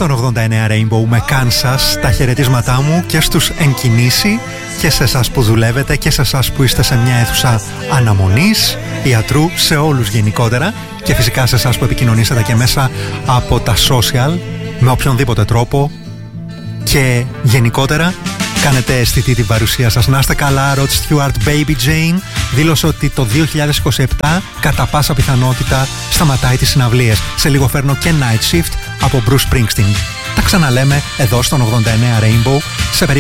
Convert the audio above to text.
στον 89 Rainbow με Kansas, τα χαιρετίσματά μου και στους εν κινήσει και σε εσάς που δουλεύετε και σε εσάς που είστε σε μια αίθουσα αναμονής, ιατρού, σε όλους γενικότερα και φυσικά σε εσάς που επικοινωνήσατε και μέσα από τα social με οποιονδήποτε τρόπο και γενικότερα κάνετε αισθητή την παρουσία σας. Να είστε καλά. Rod Stewart, Baby Jane δήλωσε ότι το 2027 κατά πάσα πιθανότητα σταματάει τις συναυλίες. Σε λίγο φέρνω και Night Shift από Bruce Springsteen. Τα ξαναλέμε εδώ στον 89 Rainbow σε περίπου